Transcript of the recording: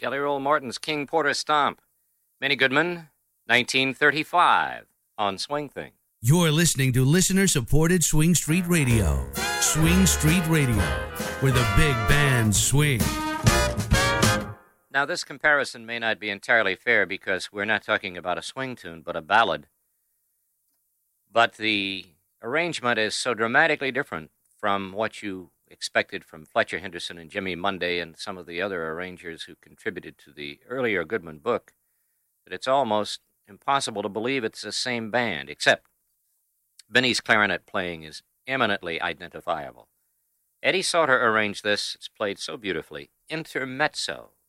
Jelly Roll Morton's King Porter Stomp. Minnie Goodman, 1935, on Swing Thing. You're listening to listener-supported Swing Street Radio. Swing Street Radio, where the big bands swing. Now, this comparison may not be entirely fair because we're not talking about a swing tune, but a ballad. But the arrangement is so dramatically different from what you expected from Fletcher Henderson and Jimmy Monday and some of the other arrangers who contributed to the earlier Goodman book that it's almost impossible to believe it's the same band, except Benny's clarinet playing is eminently identifiable. Eddie Sauter arranged this. It's played so beautifully. Intermezzo.